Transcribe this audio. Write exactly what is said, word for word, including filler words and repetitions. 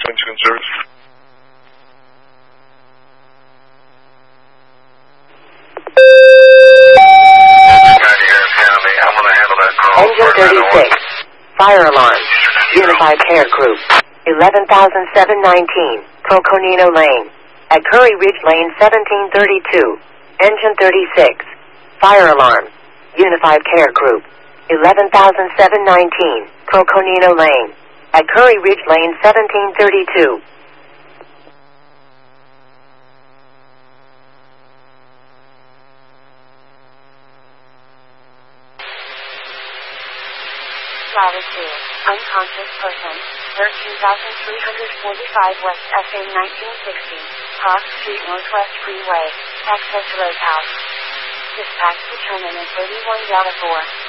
Tune service. Engine thirty-six. Fire alarm. Unified Care Group. eleven thousand seven hundred nineteen. Coconino Lane. At Curry Ridge Lane seventeen thirty-two. Engine thirty-six. Fire alarm. Unified Care Group. eleven thousand seven hundred nineteen. Coconino Lane. At Curry Ridge Lane seventeen thirty-two. Latitude, unconscious person, thirteen thousand three hundred forty-five West F A nineteen sixty, Park Street Northwest Freeway, access roadhouse. Dispatch determinant thirty-one Delta four.